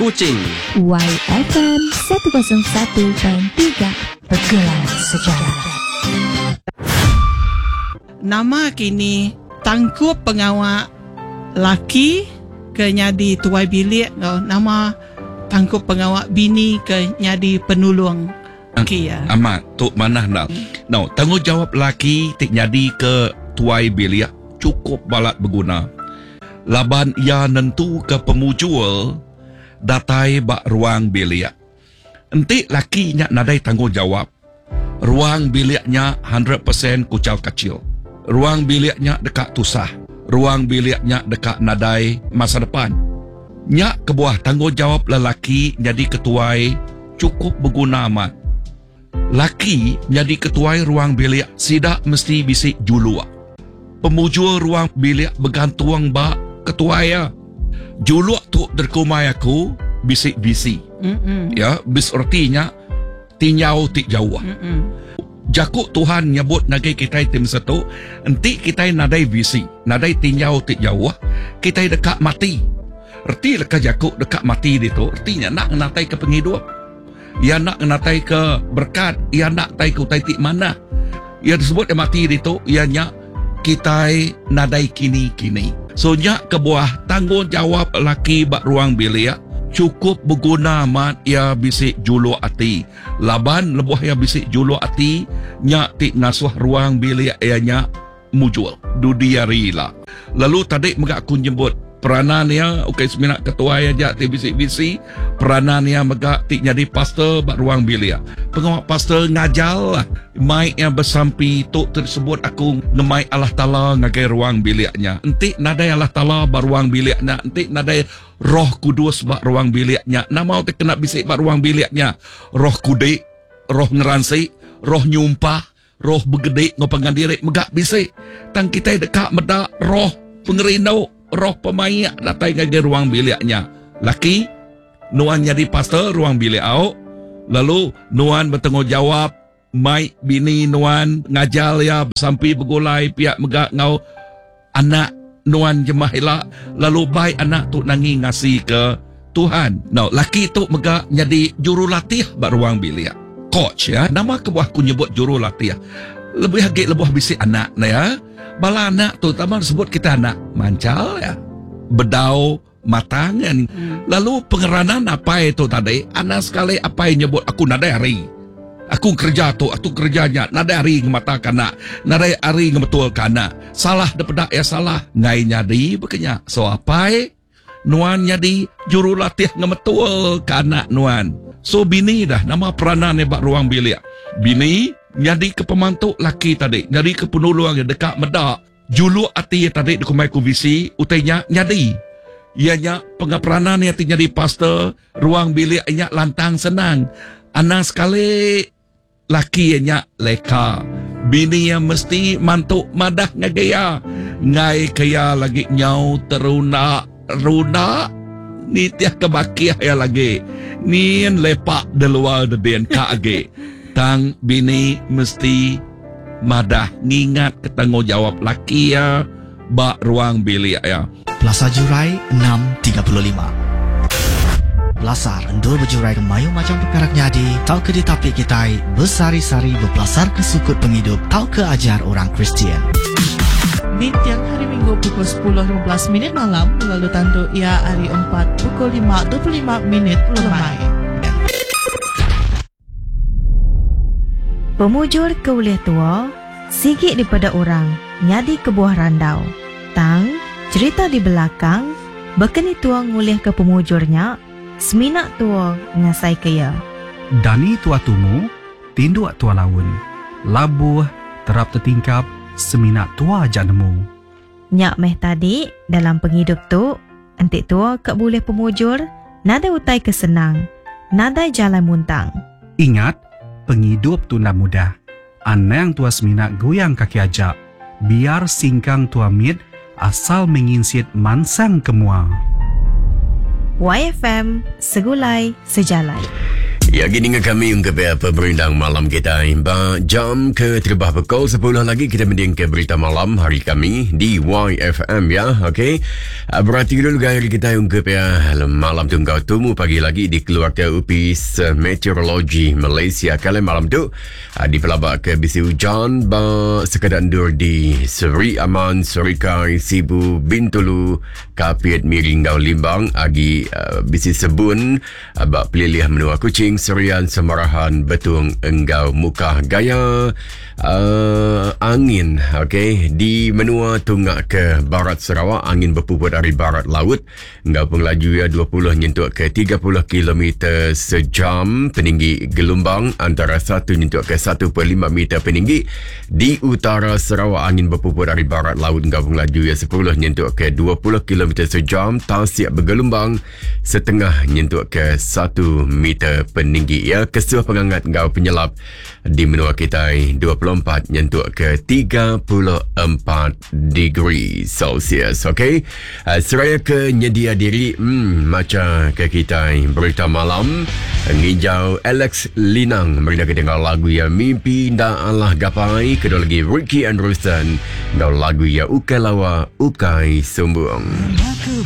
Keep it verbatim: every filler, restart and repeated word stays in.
Kuching. Y F M seratus satu perpuluhan tiga Pergelar Sejarah. Nama kini tangkup pengawal laki ke nyadi tuai bilik, nama tangkup pengawal bini ke nyadi penulung. Okey ya. Amat tok manah nak. No, tanggungjawab laki tik nyadi ke tuai bilik cukup balat berguna. Laban ia nentu ke pemujul datai bak ruang bilik. Entik laki nya nadai tanggungjawab. Ruang biliknya one hundred percent kucal kecil. Ruang biliknya dekat tusah. Ruang biliknya dekat nadai masa depan. Nyak kebuah tanggungjawab lelaki jadi ketuai cukup berguna amat. Laki jadi ketuai ruang bilik sidak mesti bisik julua. Pemujul ruang bilik bergantung bak ketuai ya. Julua tu derkumai aku bisik bisi. Mm-mm. Ya, bis artinya tinyau tik jauh. Mm-mm. Jakuk Tuhan nyebut nagai kita tim satu, enti kita nadai visi, nadai tinyau tik jauh, kita dekat mati. Erti leka jakuk dekat mati itu, artinya nak natai ke penghidup. Ia nak natai ke berkat, ia nak tai ke tai tik mana. Ia disebut yang mati itu, ianya kita nadai kini-kini. So nyak kebuah tanggungjawab laki bak ruang bilik cukup berguna mat ia bisik julu ati. Laban lebuh ia bisik julu ati nyak tik ngasuh ruang bilik ianya mujul dudiari lah. Lalu tadi megak aku nyebut peranan ia okey seminak ketua aja tik bisik-bisik peranan ia megak tik jadi pastor bak ruang bilik. Pengawal pastor ngajal lah mai yang bersampi tok tersebut aku ngemai Allah Taala ngagai ruang biliknya. Entik nadai Allah Taala bak ruang biliknya, entik nadai Roh Kudus bak ruang biliknya. Nama tu kena bisik bak ruang biliknya. Roh kudik, roh ngeransi, roh nyumpah, roh begedek ngopangan diri megak bisik. Tang kita dekat medak roh pengerindau, roh pemayak datai ngagai ruang biliknya. Laki nuan jadi pastor ruang bilik au. Lalu nuan bertanggungjawab mai bini nuan ngajal ya sampai bergulai pihak megak ngau anak nuan jemahilah. Lalu baik anak tu nangi ngasih ke Tuhan. No, laki tu megak jadi jurulatih bak ruang bilik. Coach ya. Nama kebuah ku nyebut jurulatih. Lebih hagik lebuh bisik anak na ya. Bala anak tu taman sebut kita anak mancal ya. Bedau matang kan. Hmm. Lalu pengeranan apa itu tadi? Anak sekali apa yang nyebut aku nadai hari. Aku kerja tu, aku kerjanya nadai hari ngemata kana, nadai hari ngebetul kana. Salah daripada ya salah, ngai nyadi bekenya. So apa? Nuan nyadi jurulatih ngebetul kana nuan. So bini dah nama peranan bak ruang bilik. Bini nyadi ke pemantuk laki tadi, nyadi ke penulung yang dekat medak. Julu ati tadi dikumai ku visi, utainya nyadi. Ianya pengaperanan yang nyadi pastor ruang bilik ianya lantang senang. Anak sekali laki ianya leka. Bini yang mesti mantuk madah ngagaya. Ngai kaya lagi nyau teruna runa. Ni tiah kebakiah ya lagi. Ni lepak de luar de den ka age. Tang bini mesti madah ngingat ketanggungjawab laki ya bak ruang bilik ya. Plaza Jurai enam tiga puluh lima. Belasar endul berjurai ke mayu macam perkara nyadi. Tau ke di tapik kita bersari-sari berpelasar ke sukut penghidup. Tau ke ajar orang Kristian. Di tiang hari Minggu pukul sepuluh lima belas minit malam. Lalu tandu ia hari empat pukul lima dua puluh lima minit lemai. Pemujur ke ulih tua, sikit daripada orang, nyadi ke buah randau. Tang, cerita di belakang, bekeni tua ngulih ke pemujurnya, seminak tua ngasai kaya. Dani tua tumu, tinduak tua laun. Labuh, terap tertingkap, seminak tua ajak nemu. Nyak meh tadi, dalam penghidup tu, entik tua kek boleh pemujur, nada utai kesenang, nada jalan muntang. Ingat, penghidup tu nak mudah. Anang tua seminak goyang kaki ajak. Biar singkang tua mit, asal menginsit mansang kemua. Y F M, segulai sejalan. Ya, gini dengan kami untuk apa berindang malam kita. Ba jam ke terbah pukul sepuluh lagi kita mending ke berita malam hari kami di Y F M ya. Okey. Uh, berarti dulu gaya kita untuk ya malam tu kau temu pagi lagi di keluarga Upis uh, Meteorologi Malaysia. Kali malam tu uh, di pelabak ke bisi hujan ba sekadar dur di Seri Aman, Serikai, Sibu, Bintulu, Kapit, Miring, Dau Limbang, agi uh, bisi Sebun, uh, ba pelilih menua Kuching, Serian, Semarahan, Betung, Enggau, Mukah, Gaya, uh, angin, okey, di menua tungak ke barat Sarawak, angin berpuput dari barat laut, enggau pengelaju ya dua puluh nyentuk ke tiga puluh kilometer sejam, peninggi gelombang antara satu nyentuk ke satu perpuluhan lima meter peninggi, di utara Sarawak, angin berpuput dari barat laut, enggau pengelaju ya sepuluh nyentuk ke dua puluh kilometer sejam, Tasik bergelombang setengah nyentuk ke satu meter peninggi ya. Kesuh pengangat ngau penyelap di menua kita dua puluh empat nyentuk ke tiga puluh empat degree Celsius. Okey, uh, seraya ke nyedia diri hmm, macam ke kita berita malam ngijau Alex Linang mereka dengar lagu ya Mimpi Nda Allah Gapai, kedua lagi Ricky Anderson ngau lagu ya Ukai Lawa Ukai Sumbung.